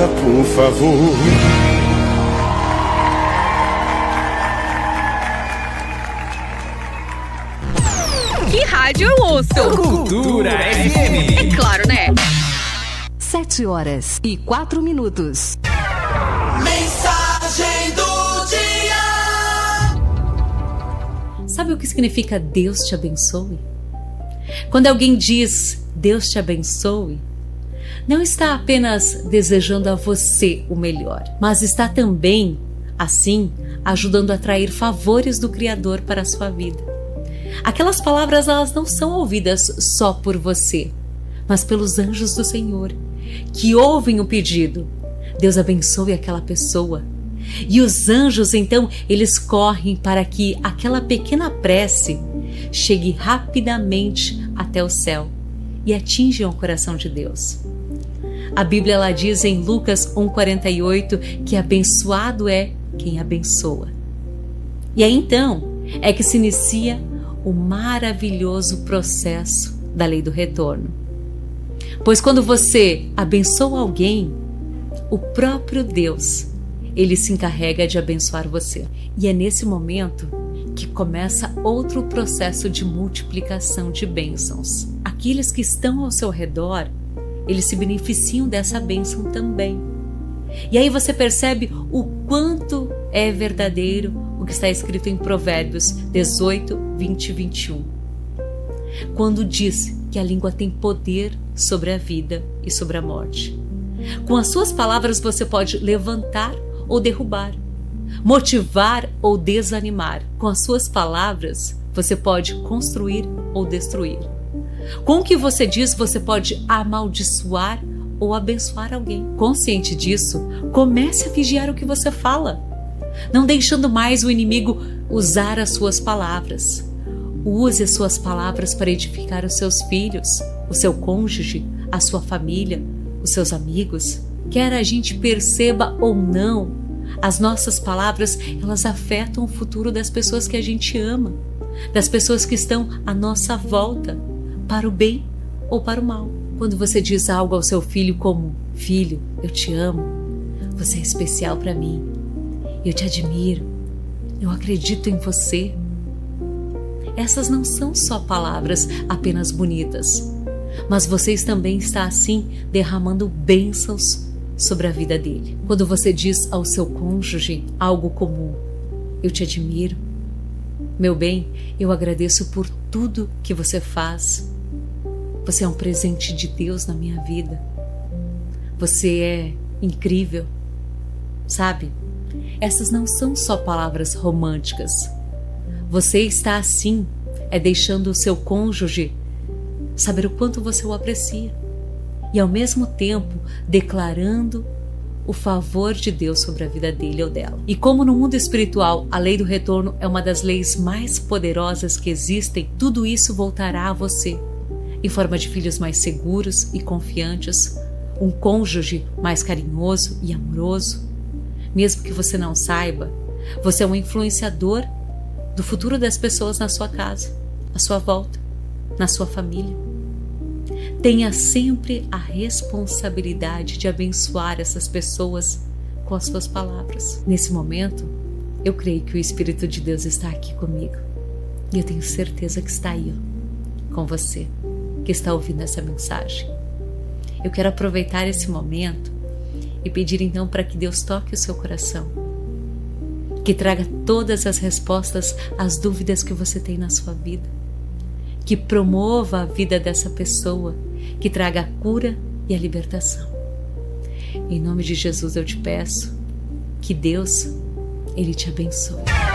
faça, por favor. Que rádio eu ouço? Cultura FM. É claro, né? 7h04. Mensagem do dia. Sabe o que significa Deus te abençoe? Quando alguém diz Deus te abençoe, não está apenas desejando a você o melhor, mas está também, assim, ajudando a atrair favores do Criador para a sua vida. Aquelas palavras, elas não são ouvidas só por você, mas pelos anjos do Senhor, que ouvem o pedido. Deus abençoe aquela pessoa. E os anjos, então, eles correm para que aquela pequena prece chegue rapidamente até o céu e atinja o coração de Deus. A Bíblia, ela diz em Lucas 1,48 que abençoado é quem abençoa. E aí, então, é que se inicia o maravilhoso processo da lei do retorno. Pois quando você abençoa alguém, o próprio Deus, ele se encarrega de abençoar você. E é nesse momento que começa outro processo de multiplicação de bênçãos. Aqueles que estão ao seu redor, eles se beneficiam dessa bênção também. E aí você percebe o quanto é verdadeiro o que está escrito em Provérbios 18, 20 e 21. Quando diz que a língua tem poder sobre a vida e sobre a morte. Com as suas palavras você pode levantar ou derrubar, motivar ou desanimar. Com as suas palavras você pode construir ou destruir. Com o que você diz você pode amaldiçoar ou abençoar alguém. Consciente disso, comece a vigiar o que você fala, não deixando mais o inimigo usar as suas palavras. Use as suas palavras para edificar os seus filhos, o seu cônjuge, a sua família, os seus amigos. Quer a gente perceba ou não, as nossas palavras, elas afetam o futuro das pessoas que a gente ama, das pessoas que estão à nossa volta, para o bem ou para o mal. Quando você diz algo ao seu filho como: filho, eu te amo, você é especial para mim, eu te admiro, eu acredito em você. Essas não são só palavras apenas bonitas, mas vocês também está assim derramando bênçãos sobre a vida dele. Quando você diz ao seu cônjuge algo como: eu te admiro, meu bem, eu agradeço por tudo que você faz, você é um presente de Deus na minha vida, você é incrível, sabe? Essas não são só palavras românticas. Você está assim, deixando o seu cônjuge saber o quanto você o aprecia e ao mesmo tempo declarando o favor de Deus sobre a vida dele ou dela. E como no mundo espiritual a lei do retorno é uma das leis mais poderosas que existem, tudo isso voltará a você em forma de filhos mais seguros e confiantes, um cônjuge mais carinhoso e amoroso. Mesmo que você não saiba, você é um influenciador do futuro das pessoas na sua casa, à sua volta, na sua família. Tenha sempre a responsabilidade de abençoar essas pessoas com as suas palavras. Nesse momento, eu creio que o Espírito de Deus está aqui comigo. E eu tenho certeza que está aí, com você, que está ouvindo essa mensagem. Eu quero aproveitar esse momento e pedir então para que Deus toque o seu coração, que traga todas as respostas às dúvidas que você tem na sua vida, que promova a vida dessa pessoa, que traga a cura e a libertação. Em nome de Jesus eu te peço que Deus, Ele te abençoe.